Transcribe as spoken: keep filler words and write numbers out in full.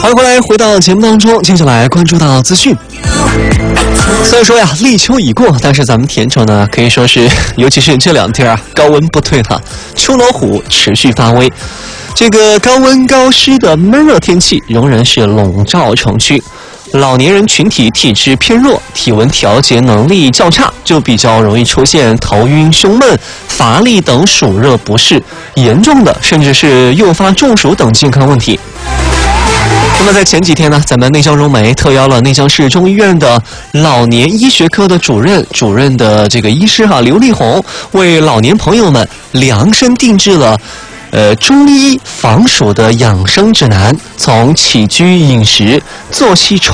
欢迎回来，回到节目当中，接下来关注到资讯。虽然说呀，立秋已过，但是咱们田城呢，可以说是，尤其是这两天啊，高温不退哈，秋老虎持续发威。这个高温高湿的闷热天气仍然是笼罩城区，老年人群体体质偏弱，体温调节能力较差，就比较容易出现头晕、胸闷、乏力等暑热不适，严重的甚至是诱发中暑等健康问题。那么在前几天呢，咱们内江融媒特邀了内江市中医院的老年医学科的主任，主任的这个医师哈、啊、刘丽红，为老年朋友们量身定制了呃中医防暑的养生指南，从起居饮食、作息